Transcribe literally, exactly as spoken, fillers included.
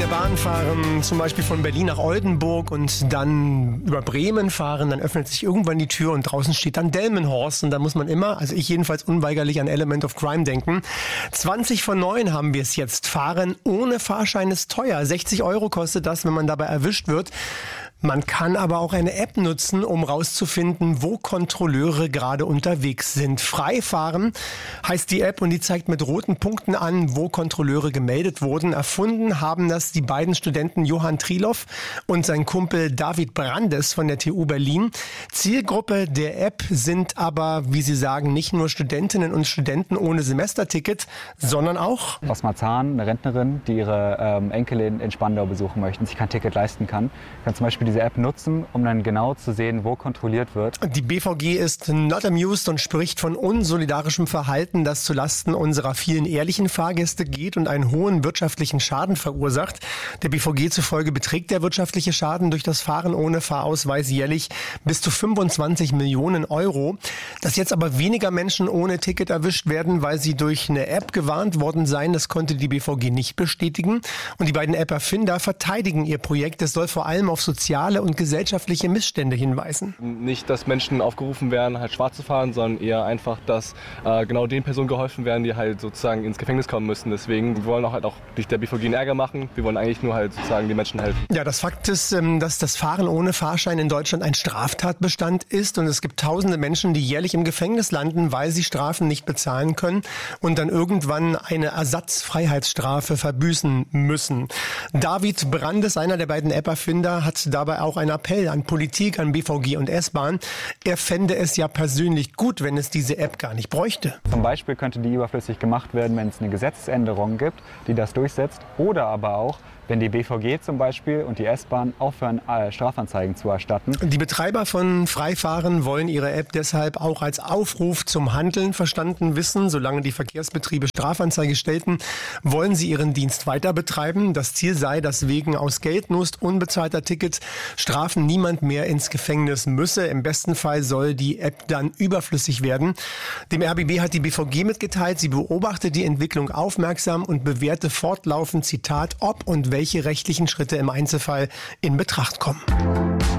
der Bahn fahren, zum Beispiel von Berlin nach Oldenburg und dann über Bremen fahren, dann öffnet sich irgendwann die Tür und draußen steht dann Delmenhorst und da muss man immer, also ich jedenfalls unweigerlich an Element of Crime denken. zwanzig von neun haben wir es jetzt. Fahren ohne Fahrschein ist teuer. sechzig Euro kostet das, wenn man dabei erwischt wird. Man kann aber auch eine App nutzen, um rauszufinden, wo Kontrolleure gerade unterwegs sind. Freifahren heißt die App und die zeigt mit roten Punkten an, wo Kontrolleure gemeldet wurden. Erfunden haben das die beiden Studenten Johann Triloff und sein Kumpel David Brandes von der T U Berlin. Zielgruppe der App sind aber, wie sie sagen, nicht nur Studentinnen und Studenten ohne Semesterticket, sondern auch aus Marzahn, eine Rentnerin, die ihre ähm, Enkelin in Spandau besuchen möchte und sich kein Ticket leisten kann, kann zum Beispiel diese App nutzen, um dann genau zu sehen, wo kontrolliert wird. Die B V G ist not amused und spricht von unsolidarischem Verhalten, das zulasten unserer vielen ehrlichen Fahrgäste geht und einen hohen wirtschaftlichen Schaden verursacht. Der B V G zufolge beträgt der wirtschaftliche Schaden durch das Fahren ohne Fahrausweis jährlich bis zu fünfundzwanzig Millionen Euro. Dass jetzt aber weniger Menschen ohne Ticket erwischt werden, weil sie durch eine App gewarnt worden seien, das konnte die B V G nicht bestätigen. Und die beiden App-Erfinder verteidigen ihr Projekt. Es soll vor allem auf soziale und gesellschaftliche Missstände hinweisen. Nicht, dass Menschen aufgerufen werden, halt schwarz zu fahren, sondern eher einfach, dass äh, genau den Personen geholfen werden, die halt sozusagen ins Gefängnis kommen müssen. Deswegen wir wollen auch halt auch nicht der B V G einen Ärger machen. Wir wollen eigentlich nur halt sozusagen den Menschen helfen. Ja, das Fakt ist, dass das Fahren ohne Fahrschein in Deutschland ein Straftatbestand ist und es gibt tausende Menschen, die jährlich im Gefängnis landen, weil sie Strafen nicht bezahlen können und dann irgendwann eine Ersatzfreiheitsstrafe verbüßen müssen. David Brandes, einer der beiden App-Erfinder, hat dabei auch einen Appell an Politik, an B V G und S-Bahn. Er fände es ja persönlich gut, wenn es diese App gar nicht bräuchte. Zum Beispiel könnte die überflüssig gemacht werden, wenn es eine Gesetzesänderung gibt, die das durchsetzt. Oder aber auch, wenn die B V G zum Beispiel und die S-Bahn aufhören, Strafanzeigen zu erstatten. Die Betreiber von Freifahren wollen ihre App deshalb auch als Aufruf zum Handeln verstanden wissen. Solange die Verkehrsbetriebe Strafanzeige stellten, wollen sie ihren Dienst weiter betreiben. Das Ziel sei, dass wegen aus Geldnust unbezahlter Tickets Strafen niemand mehr ins Gefängnis müsse. Im besten Fall soll die App dann überflüssig werden. Dem R B B hat die B V G mitgeteilt, sie beobachtet die Entwicklung aufmerksam und bewerte fortlaufend, Zitat, ob und welche rechtlichen Schritte im Einzelfall in Betracht kommen.